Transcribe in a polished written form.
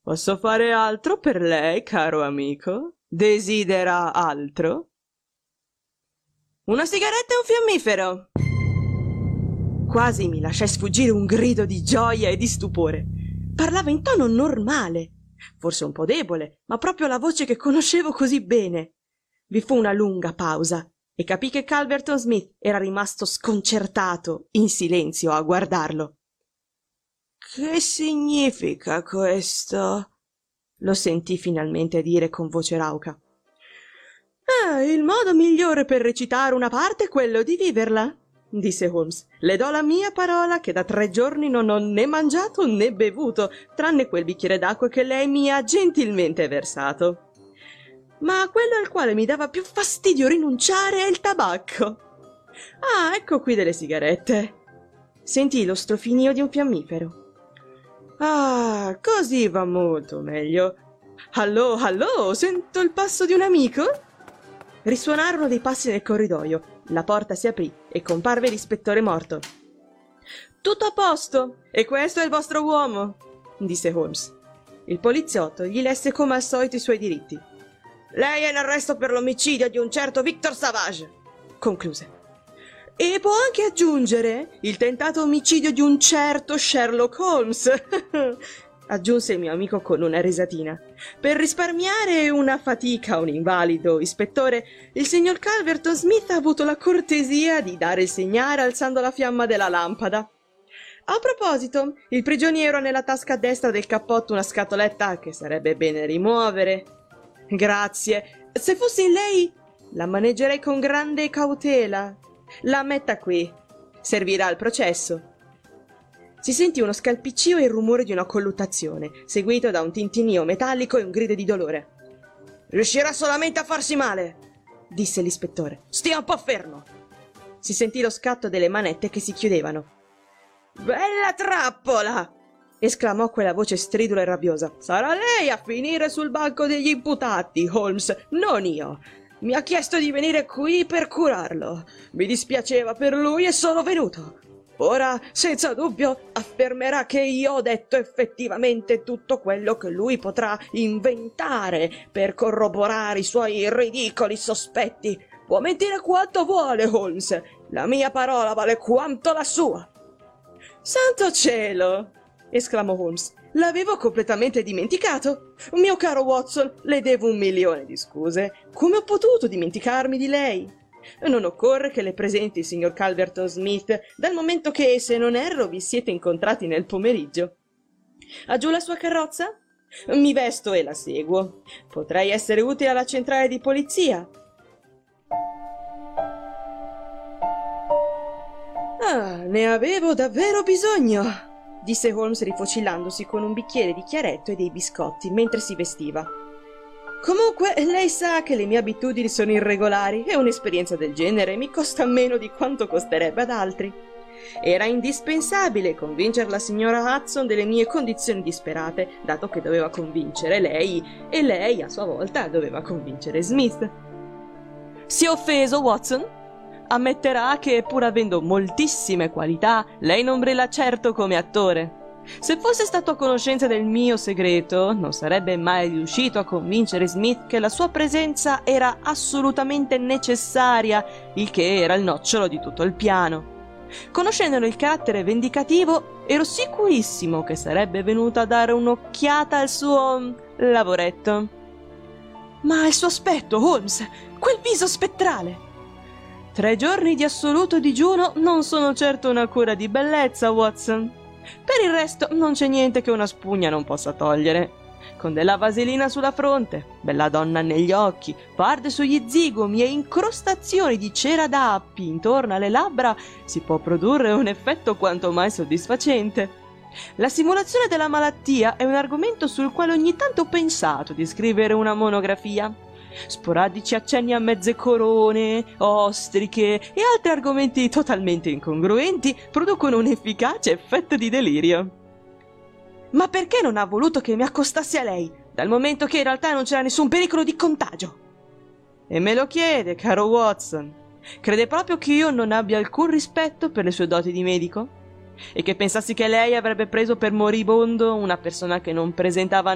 Posso fare altro per lei, caro amico? Desidera altro? Una sigaretta e un fiammifero! Quasi mi lasciai sfuggire un grido di gioia e di stupore. Parlava in tono normale, forse un po' debole, ma proprio la voce che conoscevo così bene. Vi fu una lunga pausa e capii che Culverton Smith era rimasto sconcertato, in silenzio, a guardarlo. «Che significa questo?» lo sentii finalmente dire con voce rauca. Il modo migliore per recitare una parte è quello di viverla», disse Holmes. «Le do la mia parola che da 3 giorni non ho né mangiato né bevuto, tranne quel bicchiere d'acqua che lei mi ha gentilmente versato. Ma quello al quale mi dava più fastidio rinunciare è il tabacco. Ecco qui delle sigarette». Sentii lo strofinio di un fiammifero. Così va molto meglio. Allò, allò, sento il passo di un amico? Risuonarono dei passi nel corridoio, la porta si aprì e comparve l'ispettore Morton. «Tutto a posto, e questo è il vostro uomo», disse Holmes. Il poliziotto gli lesse come al solito i suoi diritti. «Lei è in arresto per l'omicidio di un certo Victor Savage», concluse. «E può anche aggiungere il tentato omicidio di un certo Sherlock Holmes», aggiunse il mio amico con una risatina. «Per risparmiare una fatica a un invalido, ispettore, il signor Culverton Smith ha avuto la cortesia di dare il segnale alzando la fiamma della lampada. A proposito, il prigioniero ha nella tasca destra del cappotto una scatoletta che sarebbe bene rimuovere». «Grazie. Se fossi lei, la maneggerei con grande cautela. La metta qui. Servirà al processo». Si sentì uno scalpiccio e il rumore di una colluttazione, seguito da un tintinnio metallico e un grido di dolore. «Riuscirà solamente a farsi male», disse l'ispettore. «Stia un po' fermo». Si sentì lo scatto delle manette che si chiudevano. «Bella trappola!» esclamò quella voce stridula e rabbiosa. «Sarà lei a finire sul banco degli imputati, Holmes, non io. Mi ha chiesto di venire qui per curarlo. Mi dispiaceva per lui e sono venuto. Ora, senza dubbio, affermerà che io ho detto effettivamente tutto quello che lui potrà inventare per corroborare i suoi ridicoli sospetti. Può mentire quanto vuole, Holmes. La mia parola vale quanto la sua». «Santo cielo!» esclamò Holmes. «L'avevo completamente dimenticato. Mio caro Watson, le devo 1.000.000 di scuse. Come ho potuto dimenticarmi di lei? Non occorre che le presenti il signor Culverton Smith, dal momento che, se non erro, vi siete incontrati nel pomeriggio. Ha giù la sua carrozza? Mi vesto e la seguo. Potrei essere utile alla centrale di polizia». «Ne avevo davvero bisogno», disse Holmes rifocillandosi con un bicchiere di chiaretto e dei biscotti mentre si vestiva. «Comunque, lei sa che le mie abitudini sono irregolari e un'esperienza del genere mi costa meno di quanto costerebbe ad altri. Era indispensabile convincere la signora Hudson delle mie condizioni disperate, dato che doveva convincere lei e lei, a sua volta, doveva convincere Smith». «Si è offeso, Watson? Ammetterà che, pur avendo moltissime qualità, lei non brilla certo come attore. Se fosse stato a conoscenza del mio segreto, non sarebbe mai riuscito a convincere Smith che la sua presenza era assolutamente necessaria, il che era il nocciolo di tutto il piano. Conoscendone il carattere vendicativo, ero sicurissimo che sarebbe venuto a dare un'occhiata al suo lavoretto. Ma il suo aspetto, Holmes, quel viso spettrale! 3 giorni di assoluto digiuno non sono certo una cura di bellezza, Watson. Per il resto non c'è niente che una spugna non possa togliere. Con della vaselina sulla fronte, bella donna negli occhi, parde sugli zigomi e incrostazioni di cera d'appi intorno alle labbra si può produrre un effetto quanto mai soddisfacente. La simulazione della malattia è un argomento sul quale ogni tanto ho pensato di scrivere una monografia. Sporadici accenni a mezze corone, ostriche e altri argomenti totalmente incongruenti producono un efficace effetto di delirio. Ma perché non ha voluto che mi accostassi a lei, dal momento che in realtà non c'era nessun pericolo di contagio? E me lo chiede, caro Watson. Crede proprio che io non abbia alcun rispetto per le sue doti di medico? E che pensassi che lei avrebbe preso per moribondo una persona che non presentava